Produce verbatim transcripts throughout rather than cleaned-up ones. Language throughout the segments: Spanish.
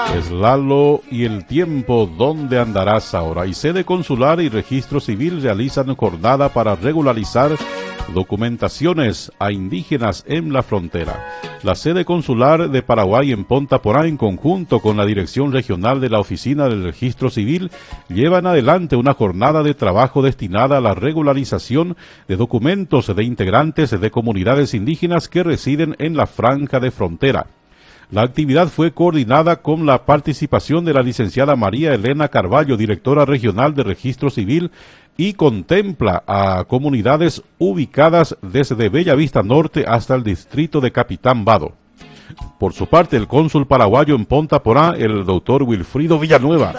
Es Lalo y el tiempo, ¿dónde andarás ahora? Y sede consular y registro civil realizan jornada para regularizar documentaciones a indígenas en la frontera. La sede consular de Paraguay en Ponta Porá, en conjunto con la Dirección Regional de la Oficina del Registro Civil, llevan adelante una jornada de trabajo destinada a la regularización de documentos de integrantes de comunidades indígenas que residen en la franja de frontera. La actividad fue coordinada con la participación de la licenciada María Elena Carballo, directora regional de Registro Civil, y contempla a comunidades ubicadas desde Bellavista Norte hasta el distrito de Capitán Vado. Por su parte, el cónsul paraguayo en Ponta Porá, el doctor Wilfrido Villanueva,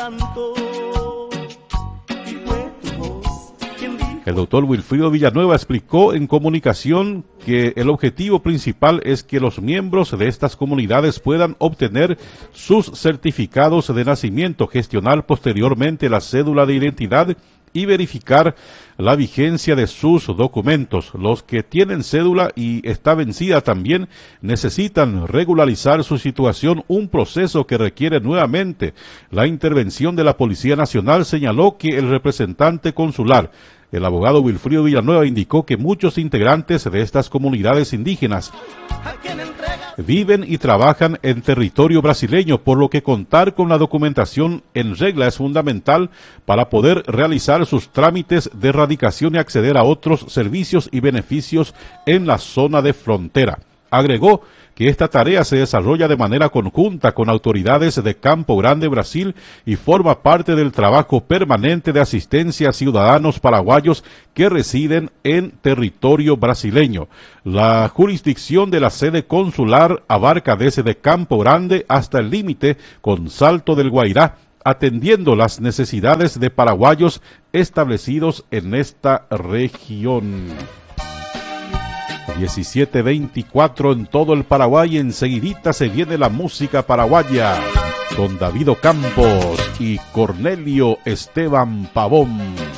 El doctor Wilfrido Villanueva explicó en comunicación que el objetivo principal es que los miembros de estas comunidades puedan obtener sus certificados de nacimiento, gestionar posteriormente la cédula de identidad y verificar la vigencia de sus documentos. Los que tienen cédula y está vencida también necesitan regularizar su situación, un proceso que requiere nuevamente la intervención de la Policía Nacional, señaló que el representante consular. El abogado Wilfrido Villanueva indicó que muchos integrantes de estas comunidades indígenas viven y trabajan en territorio brasileño, por lo que contar con la documentación en regla es fundamental para poder realizar sus trámites de radicación y acceder a otros servicios y beneficios en la zona de frontera. Agregó que esta tarea se desarrolla de manera conjunta con autoridades de Campo Grande, Brasil, y forma parte del trabajo permanente de asistencia a ciudadanos paraguayos que residen en territorio brasileño. La jurisdicción de la sede consular abarca desde Campo Grande hasta el límite con Salto del Guairá, atendiendo las necesidades de paraguayos establecidos en esta región. diecisiete veinticuatro en todo el Paraguay. Enseguidita se viene la música paraguaya con David Ocampos y Cornelio Esteban Pavón.